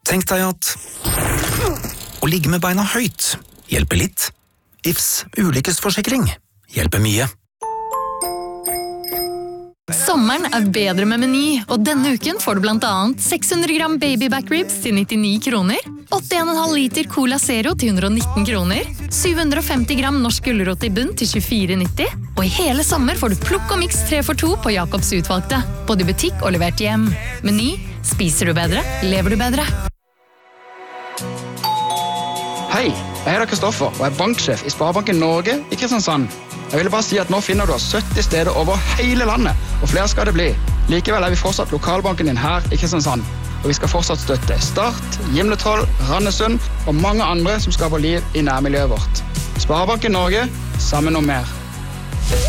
Tenk deg at å ligge med beina høyt hjelper litt. Ifs ulykkesforsikring hjelper mye. Sommeren bedre med Meny, og denne uken får du blant annet 600 gram baby back ribs til 99 kroner, 8,5 liter Cola Zero til 119 kroner, 750 gram norsk gulrot i bunn til 24,90, og i hele sommer får du plukk og miks 3 for 2 på Jacobs utvalgte, både i butikk og levert hjem. Meny, spiser du bedre, lever du bedre. Hei, jeg heter Kristoffer og banksjef i Sparebanken Norge i Kristiansand. Jeg ville bare si at nå finner du oss 70 steder over hele landet, og flere skal det bli. Likevel vi fortsatt lokalbanken din her i Kristiansand, og vi skal fortsatt støtte Start, Gimletroll, Randesund og mange andre som skaper liv i nærmiljøet vårt. Sparebanken Norge, sammen om mer.